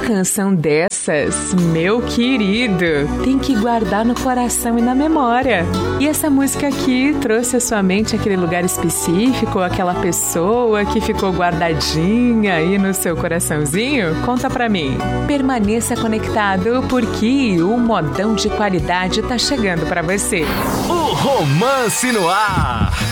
canção dessas, meu querido, tem que guardar no coração e na memória. E essa música aqui trouxe à sua mente aquele lugar específico, aquela pessoa que ficou guardadinha aí no seu coraçãozinho? Conta pra mim. Permaneça conectado porque o modão de qualidade tá chegando pra você. O Romance no Ar.